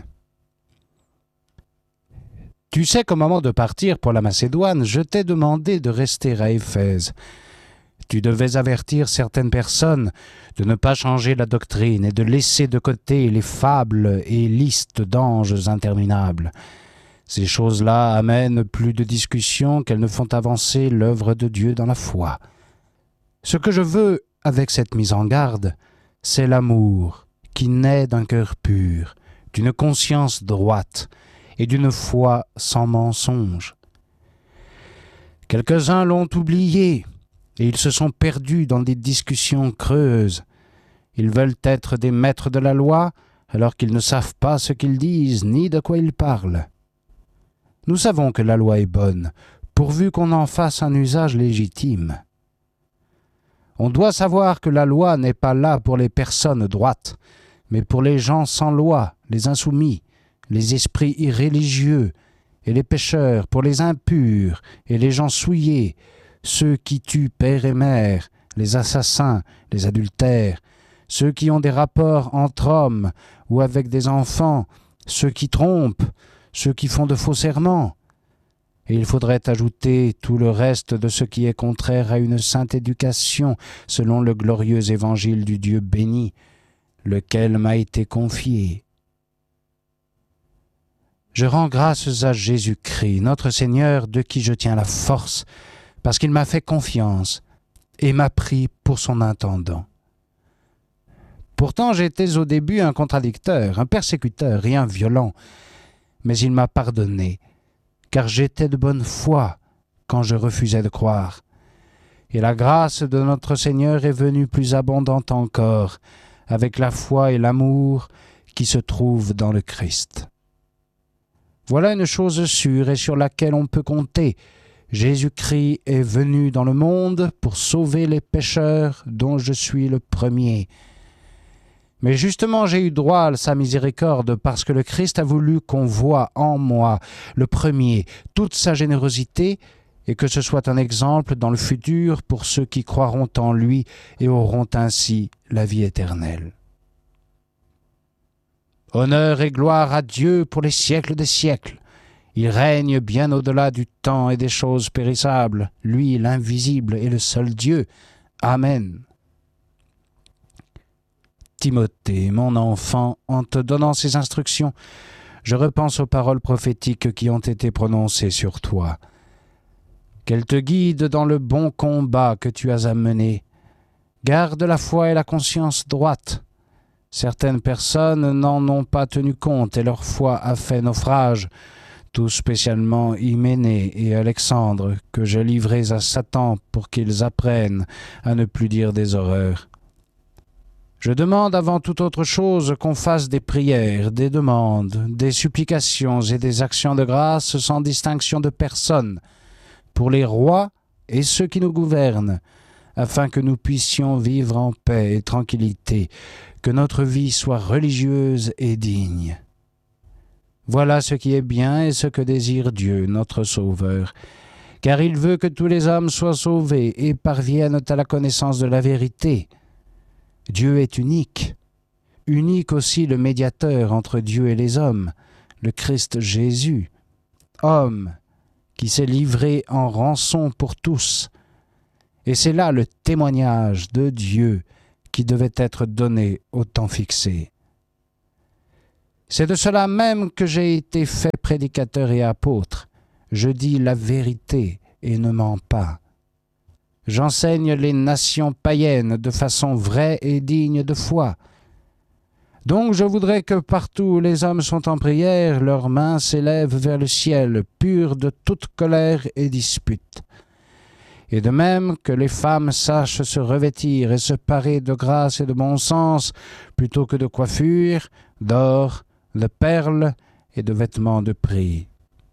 Tu sais qu'au moment de partir pour la Macédoine, je t'ai demandé de rester à Éphèse. Tu devais avertir certaines personnes de ne pas changer la doctrine et de laisser de côté les fables et listes d'anges interminables. Ces choses-là amènent plus de discussions qu'elles ne font avancer l'œuvre de Dieu dans la foi. Ce que je veux avec cette mise en garde, c'est l'amour qui naît d'un cœur pur, d'une conscience droite et d'une foi sans mensonge. Quelques-uns l'ont oublié, et ils se sont perdus dans des discussions creuses. Ils veulent être des maîtres de la loi, alors qu'ils ne savent pas ce qu'ils disent, ni de quoi ils parlent. Nous savons que la loi est bonne, pourvu qu'on en fasse un usage légitime. On doit savoir que la loi n'est pas là pour les personnes droites, mais pour les gens sans loi, les insoumis, les esprits irréligieux et les pécheurs, pour les impurs et les gens souillés, ceux qui tuent père et mère, les assassins, les adultères, ceux qui ont des rapports entre hommes ou avec des enfants, ceux qui trompent, ceux qui font de faux serments. Et il faudrait ajouter tout le reste de ce qui est contraire à une sainte éducation, selon le glorieux évangile du Dieu béni, lequel m'a été confié. Je rends grâces à Jésus-Christ, notre Seigneur, de qui je tiens la force, parce qu'il m'a fait confiance et m'a pris pour son intendant. Pourtant, j'étais au début un contradicteur, un persécuteur et un violent, mais il m'a pardonné, car j'étais de bonne foi quand je refusais de croire. Et la grâce de notre Seigneur est venue plus abondante encore, avec la foi et l'amour qui se trouvent dans le Christ. Voilà une chose sûre et sur laquelle on peut compter. Jésus-Christ est venu dans le monde pour sauver les pécheurs, dont je suis le premier. Mais justement, j'ai eu droit à sa miséricorde parce que le Christ a voulu qu'on voie en moi, le premier, toute sa générosité et que ce soit un exemple dans le futur pour ceux qui croiront en lui et auront ainsi la vie éternelle. Honneur et gloire à Dieu pour les siècles des siècles. Il règne bien au-delà du temps et des choses périssables, lui l'invisible et le seul Dieu. Amen. Timothée, mon enfant, en te donnant ces instructions, je repense aux paroles prophétiques qui ont été prononcées sur toi. Qu'elles te guident dans le bon combat que tu as à mener. Garde la foi et la conscience droite. Certaines personnes n'en ont pas tenu compte et leur foi a fait naufrage, tout spécialement Hyménée et Alexandre, que je livrais à Satan pour qu'ils apprennent à ne plus dire des horreurs. Je demande avant toute autre chose qu'on fasse des prières, des demandes, des supplications et des actions de grâce sans distinction de personne, pour les rois et ceux qui nous gouvernent, afin que nous puissions vivre en paix et tranquillité, que notre vie soit religieuse et digne. Voilà ce qui est bien et ce que désire Dieu, notre Sauveur, car il veut que tous les hommes soient sauvés et parviennent à la connaissance de la vérité. Dieu est unique, unique aussi le médiateur entre Dieu et les hommes, le Christ Jésus, homme qui s'est livré en rançon pour tous. Et c'est là le témoignage de Dieu qui devait être donné au temps fixé. C'est de cela même que j'ai été fait prédicateur et apôtre. Je dis la vérité et ne mens pas. J'enseigne les nations païennes de façon vraie et digne de foi. Donc je voudrais que partout où les hommes sont en prière, leurs mains s'élèvent vers le ciel, pures de toute colère et dispute. Et de même que les femmes sachent se revêtir et se parer de grâce et de bon sens, plutôt que de coiffure, d'or, de perles et de vêtements de prix.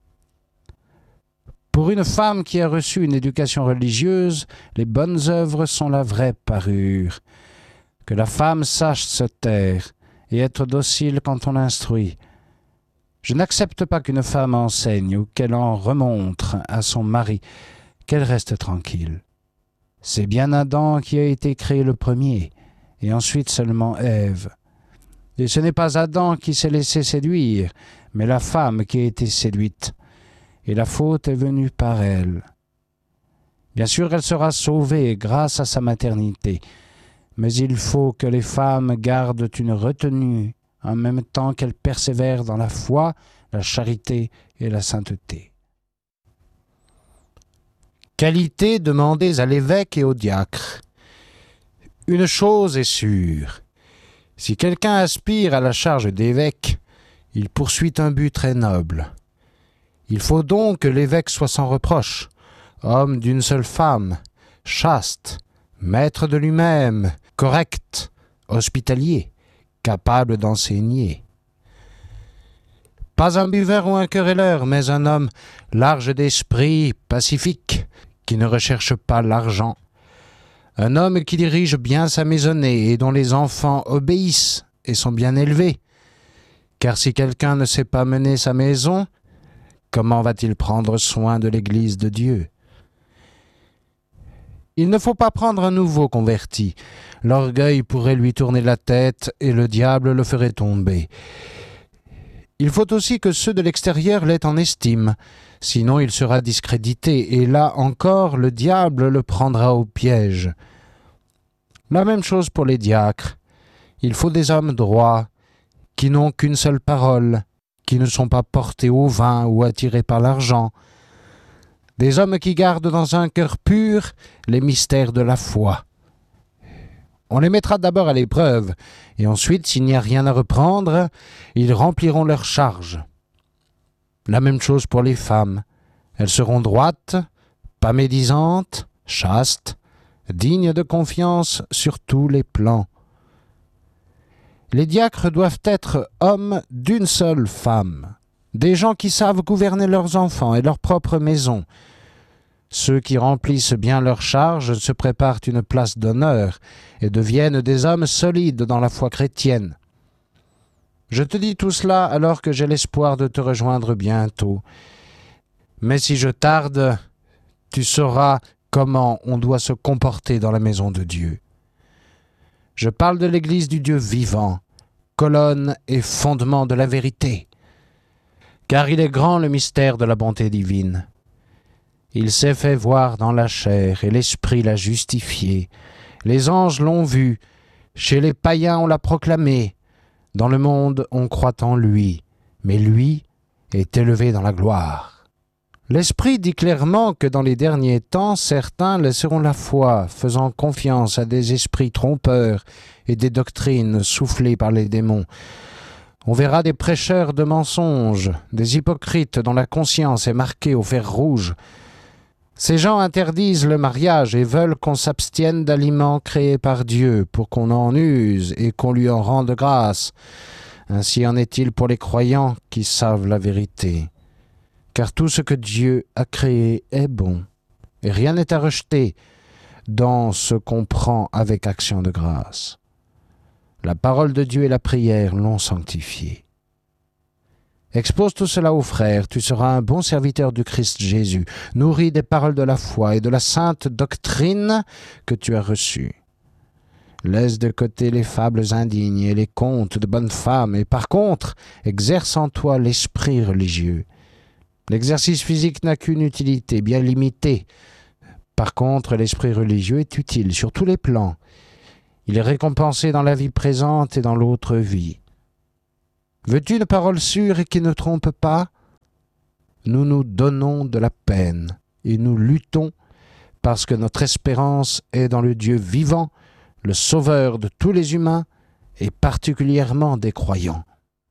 Pour une femme qui a reçu une éducation religieuse, les bonnes œuvres sont la vraie parure. Que la femme sache se taire et être docile quand on l'instruit. Je n'accepte pas qu'une femme enseigne ou qu'elle en remontre à son mari, qu'elle reste tranquille. C'est bien Adam qui a été créé le premier, et ensuite seulement Ève. Et ce n'est pas Adam qui s'est laissé séduire, mais la femme qui a été séduite. Et la faute est venue par elle. Bien sûr, elle sera sauvée grâce à sa maternité, mais il faut que les femmes gardent une retenue en même temps qu'elles persévèrent dans la foi, la charité et la sainteté. Qualités demandées à l'évêque et au diacre. Une chose est sûre. Si quelqu'un aspire à la charge d'évêque, il poursuit un but très noble. Il faut donc que l'évêque soit sans reproche, homme d'une seule femme, chaste, maître de lui-même, correct, hospitalier, capable d'enseigner. Pas un buveur ou un querelleur, mais un homme large d'esprit, pacifique, qui ne recherche pas l'argent. Un homme qui dirige bien sa maisonnée et dont les enfants obéissent et sont bien élevés. Car si quelqu'un ne sait pas mener sa maison, comment va-t-il prendre soin de l'Église de Dieu? Il ne faut pas prendre un nouveau converti. L'orgueil pourrait lui tourner la tête et le diable le ferait tomber. Il faut aussi que ceux de l'extérieur l'aient en estime, sinon il sera discrédité, et là encore le diable le prendra au piège. La même chose pour les diacres. Il faut des hommes droits, qui n'ont qu'une seule parole, qui ne sont pas portés au vin ou attirés par l'argent. Des hommes qui gardent dans un cœur pur les mystères de la foi. On les mettra d'abord à l'épreuve, et ensuite, s'il n'y a rien à reprendre, ils rempliront leur charge. La même chose pour les femmes. Elles seront droites, pas médisantes, chastes, dignes de confiance sur tous les plans. Les diacres doivent être hommes d'une seule femme, des gens qui savent gouverner leurs enfants et leur propre maison. Ceux qui remplissent bien leur charge se préparent une place d'honneur et deviennent des hommes solides dans la foi chrétienne. Je te dis tout cela alors que j'ai l'espoir de te rejoindre bientôt. Mais si je tarde, tu sauras comment on doit se comporter dans la maison de Dieu. Je parle de l'Église du Dieu vivant, colonne et fondement de la vérité. Car il est grand le mystère de la bonté divine. Il s'est fait voir dans la chair et l'Esprit l'a justifié. Les anges l'ont vu, chez les païens on l'a proclamé. Dans le monde on croit en lui, mais lui est élevé dans la gloire. L'Esprit dit clairement que dans les derniers temps, certains laisseront la foi, faisant confiance à des esprits trompeurs et des doctrines soufflées par les démons. On verra des prêcheurs de mensonges, des hypocrites dont la conscience est marquée au fer rouge. Ces gens interdisent le mariage et veulent qu'on s'abstienne d'aliments créés par Dieu pour qu'on en use et qu'on lui en rende grâce. Ainsi en est-il pour les croyants qui savent la vérité. Car tout ce que Dieu a créé est bon, et rien n'est à rejeter dans ce qu'on prend avec action de grâce. La parole de Dieu et la prière l'ont sanctifié. Expose tout cela aux frères, tu seras un bon serviteur du Christ Jésus, nourri des paroles de la foi et de la sainte doctrine que tu as reçue. Laisse de côté les fables indignes et les contes de bonnes femmes, et par contre, exerce en toi l'esprit religieux. L'exercice physique n'a qu'une utilité bien limitée. Par contre, l'esprit religieux est utile sur tous les plans. Il est récompensé dans la vie présente et dans l'autre vie. Veux-tu une parole sûre et qui ne trompe pas? Nous nous donnons de la peine et nous luttons parce que notre espérance est dans le Dieu vivant, le Sauveur de tous les humains et particulièrement des croyants.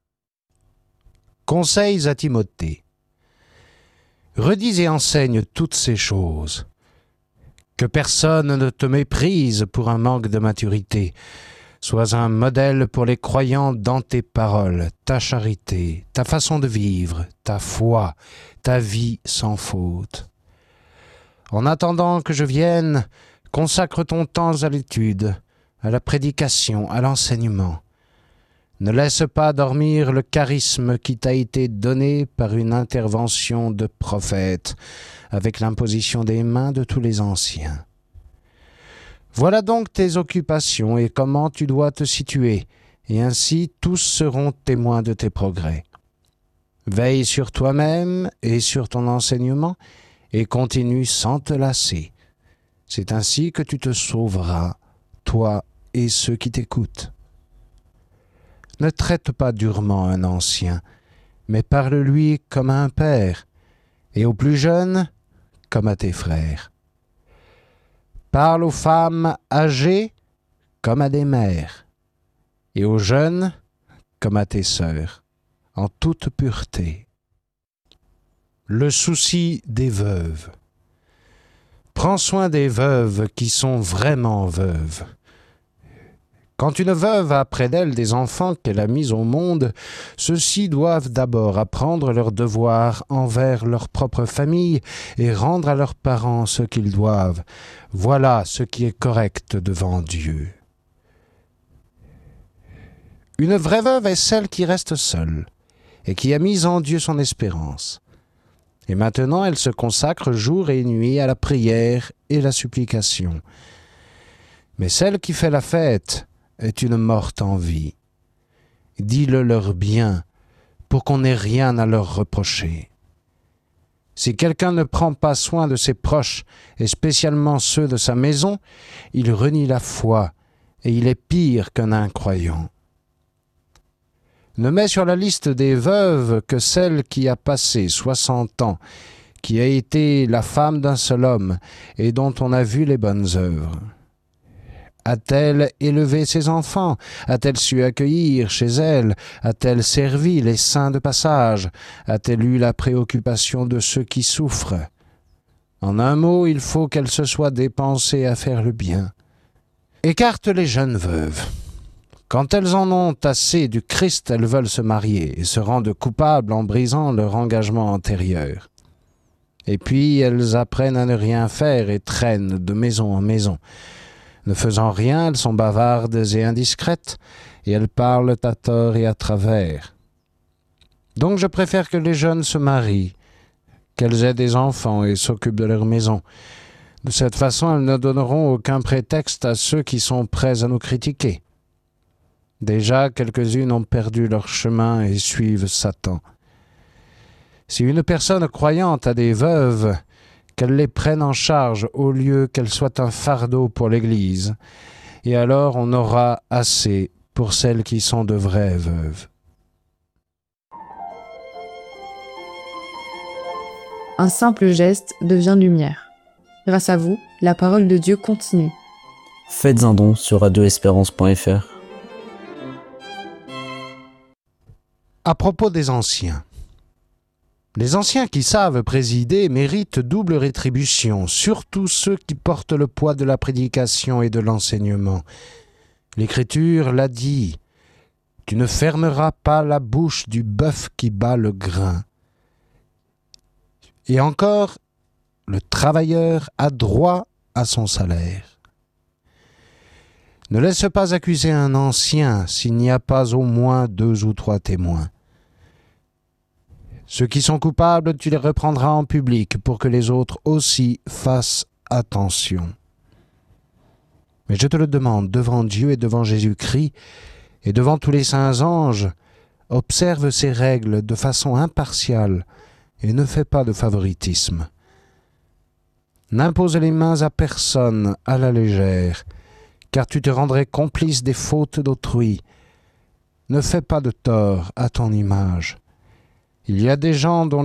Conseils à Timothée. Redis et enseigne toutes ces choses. Que personne ne te méprise pour un manque de maturité. Sois un modèle pour les croyants dans tes paroles, ta charité, ta façon de vivre, ta foi, ta vie sans faute. En attendant que je vienne, consacre ton temps à l'étude, à la prédication, à l'enseignement. Ne laisse pas dormir le charisme qui t'a été donné par une intervention de prophète, avec l'imposition des mains de tous les anciens. Voilà donc tes occupations et comment tu dois te situer, et ainsi tous seront témoins de tes progrès. Veille sur toi-même et sur ton enseignement, et continue sans te lasser. C'est ainsi que tu te sauveras, toi et ceux qui t'écoutent. Ne traite pas durement un ancien, mais parle-lui comme à un père, et aux plus jeunes comme à tes frères. Parle aux femmes âgées comme à des mères, et aux jeunes comme à tes sœurs, en toute pureté. Le souci des veuves. Prends soin des veuves qui sont vraiment veuves. Quand une veuve a près d'elle des enfants qu'elle a mis au monde, ceux-ci doivent d'abord apprendre leurs devoirs envers leur propre famille et rendre à leurs parents ce qu'ils doivent. Voilà ce qui est correct devant Dieu. Une vraie veuve est celle qui reste seule et qui a mis en Dieu son espérance. Et maintenant, elle se consacre jour et nuit à la prière et la supplication. Mais celle qui fait la fête est une morte en vie. Dis-le leur bien, pour qu'on n'ait rien à leur reprocher. Si quelqu'un ne prend pas soin de ses proches, et spécialement ceux de sa maison, il renie la foi, et il est pire qu'un incroyant. Ne mets sur la liste des veuves que celle qui a passé 60 ans, qui a été la femme d'un seul homme, et dont on a vu les bonnes œuvres. A-t-elle élevé ses enfants? A-t-elle su accueillir chez elle? A-t-elle servi les saints de passage? A-t-elle eu la préoccupation de ceux qui souffrent? En un mot, il faut qu'elle se soit dépensée à faire le bien. Écarte les jeunes veuves. Quand elles en ont assez du Christ, elles veulent se marier et se rendent coupables en brisant leur engagement antérieur. Et puis, elles apprennent à ne rien faire et traînent de maison en maison. Ne faisant rien, elles sont bavardes et indiscrètes, et elles parlent à tort et à travers. Donc je préfère que les jeunes se marient, qu'elles aient des enfants et s'occupent de leur maison. De cette façon, elles ne donneront aucun prétexte à ceux qui sont prêts à nous critiquer. Déjà, quelques-unes ont perdu leur chemin et suivent Satan. Si une personne croyante a des veuves, qu'elle les prenne en charge au lieu qu'elles soient un fardeau pour l'Église, et alors on aura assez pour celles qui sont de vraies veuves. Un simple geste devient lumière. Grâce à vous, la parole de Dieu continue. Faites un don sur radioespérance.fr. À propos des anciens. Les anciens qui savent présider méritent double rétribution, surtout ceux qui portent le poids de la prédication et de l'enseignement. L'Écriture l'a dit, « Tu ne fermeras pas la bouche du bœuf qui bat le grain. » Et encore, le travailleur a droit à son salaire. Ne laisse pas accuser un ancien s'il n'y a pas au moins 2 ou 3 témoins. Ceux qui sont coupables, tu les reprendras en public pour que les autres aussi fassent attention. Mais je te le demande, devant Dieu et devant Jésus-Christ et devant tous les saints anges, observe ces règles de façon impartiale et ne fais pas de favoritisme. N'impose les mains à personne à la légère, car tu te rendrais complice des fautes d'autrui. Ne fais pas de tort à ton image. Il y a des gens dont